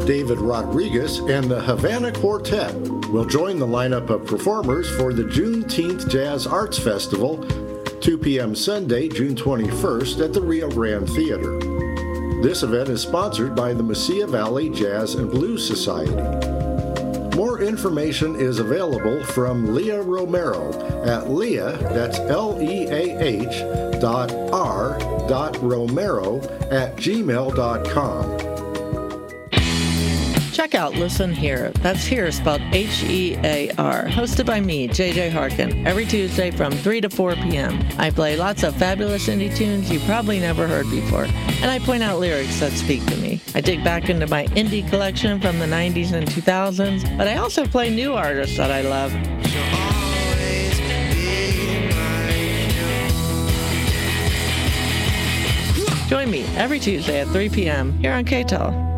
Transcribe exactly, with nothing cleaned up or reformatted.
David Rodriguez and the Havana Quartet will join the lineup of performers for the Juneteenth Jazz Arts Festival, two p.m. Sunday, June twenty-first, at the Rio Grande Theater. This event is sponsored by the Mesilla Valley Jazz and Blues Society. More information is available from Leah Romero at Leah, that's L E A H dot R dot Romero at gmail dot com. Check out Listen Here. That's Here spelled H E A R. Hosted by me, J J Harkin, every Tuesday from three to four p.m. I play lots of fabulous indie tunes you probably never heard before, and I point out lyrics that speak to me. I dig back into my indie collection from the nineties and two thousands, but I also play new artists that I love. Join me every Tuesday at three p.m. here on K T E L.